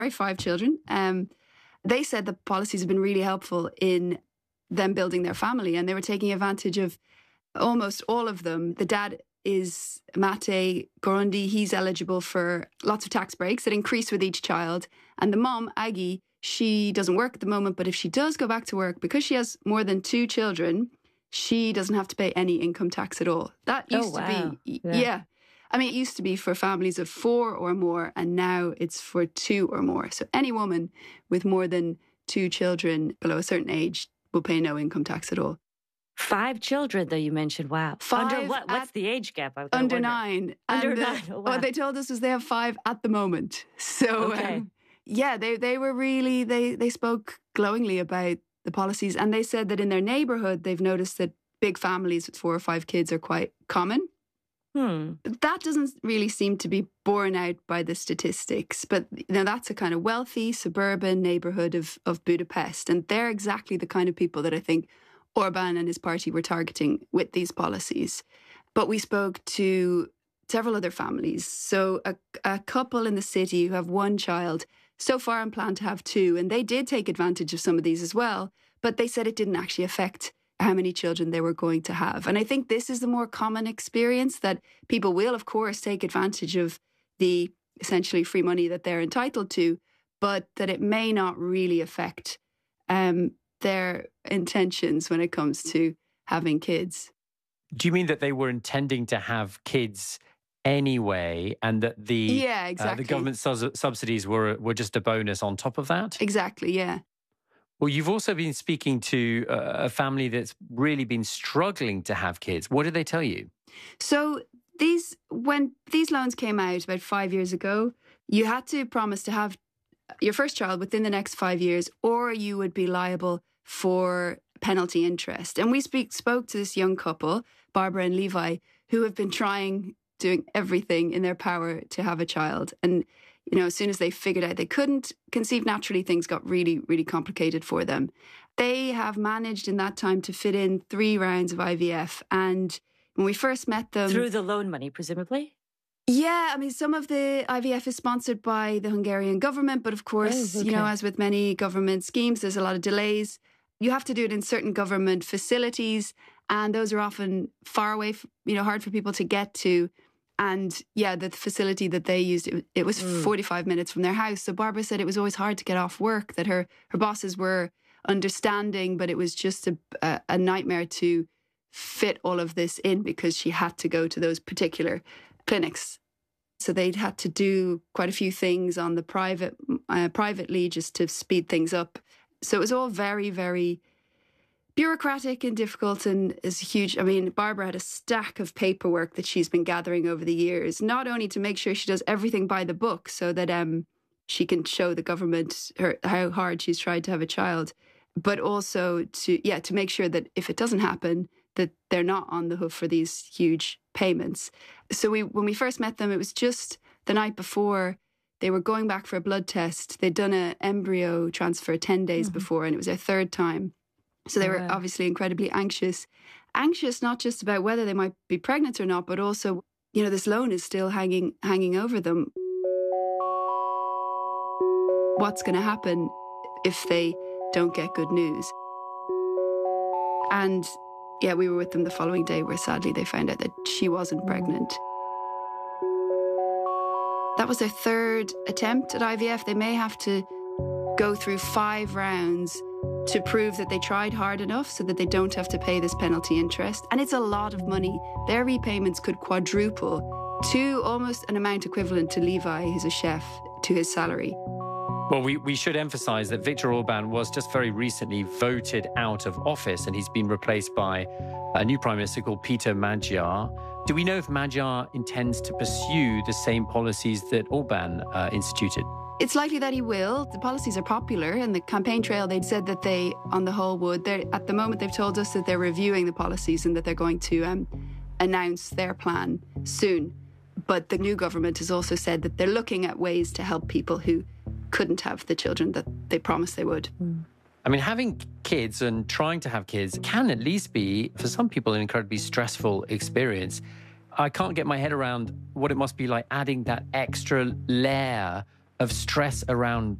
5 children. They said the policies have been really helpful in them building their family, and they were taking advantage of almost all of them. The dad is Mate Gorundi. He's eligible for lots of tax breaks that increase with each child. And the mom, Aggie, she doesn't work at the moment, but if she does go back to work, because she has more than 2 children, she doesn't have to pay any income tax at all. That used to be, yeah. I mean, it used to be for families of 4 or more, and now it's for 2 or more. So any woman with more than 2 children below a certain age will pay no income tax at all. 5 children, though, you mentioned. Wow. 5 under what? What's the age gap? Under 9. Under 9. Oh, wow. What they told us was they have 5 at the moment. So, okay. Yeah, they were really, they spoke glowingly about the policies, and they said that in their neighbourhood, they've noticed that big families with 4 or 5 kids are quite common. That doesn't really seem to be borne out by the statistics, but that's a kind of wealthy suburban neighbourhood of Budapest, and they're exactly the kind of people that I think Orbán and his party were targeting with these policies. But we spoke to several other families. So a couple in the city who have 1 child, so far and plan to have 2, and they did take advantage of some of these as well, but they said it didn't actually affect how many children they were going to have. And I think this is the more common experience, that people will, of course, take advantage of the essentially free money that they're entitled to, but that it may not really affect their intentions when it comes to having kids. Do you mean that they were intending to have kids anyway, and that the government subsidies were just a bonus on top of that? Exactly, yeah. Well, you've also been speaking to a family that's really been struggling to have kids. What did they tell you? So when these loans came out about 5 years ago, you had to promise to have your first child within the next 5 years, or you would be liable for penalty interest. And we spoke to this young couple, Barbara and Levi, who have been doing everything in their power to have a child. And as soon as they figured out they couldn't conceive naturally, things got really, really complicated for them. They have managed in that time to fit in 3 rounds of IVF. And when we first met them... Through the loan money, presumably? Yeah, I mean, some of the IVF is sponsored by the Hungarian government, but of course, as with many government schemes, there's a lot of delays. You have to do it in certain government facilities, and those are often far away, hard for people to get to. And yeah, the facility that they used, it was 45 minutes from their house. So Barbara said it was always hard to get off work, that her bosses were understanding, but it was just a nightmare to fit all of this in because she had to go to those particular clinics. So they'd had to do quite a few things on the privately just to speed things up. So it was all very, very bureaucratic and difficult, and is huge. I mean, Barbara had a stack of paperwork that she's been gathering over the years, not only to make sure she does everything by the book so that she can show the government how hard she's tried to have a child, but also to make sure that if it doesn't happen, that they're not on the hook for these huge payments. So when we first met them, it was just the night before. They were going back for a blood test. They'd done an embryo transfer 10 days before, and it was their 3rd time. So they were obviously incredibly anxious. Anxious not just about whether they might be pregnant or not, but also, this loan is still hanging over them. What's going to happen if they don't get good news? And yeah, we were with them the following day where sadly they found out that she wasn't pregnant. That was their 3rd attempt at IVF. They may have to go through 5 rounds to prove that they tried hard enough so that they don't have to pay this penalty interest. And it's a lot of money. Their repayments could quadruple to almost an amount equivalent to Levi, who's a chef, to his salary. Well, we should emphasise that Viktor Orbán was just very recently voted out of office, and he's been replaced by a new Prime Minister called Peter Magyar. Do we know if Magyar intends to pursue the same policies that Orbán instituted? It's likely that he will. The policies are popular, and the campaign trail, they'd said that they, on the whole, would. At the moment, they've told us that they're reviewing the policies and that they're going to announce their plan soon. But the new government has also said that they're looking at ways to help people who couldn't have the children that they promised they would. I mean, having kids and trying to have kids can at least be, for some people, an incredibly stressful experience. I can't get my head around what it must be like adding that extra layer of stress around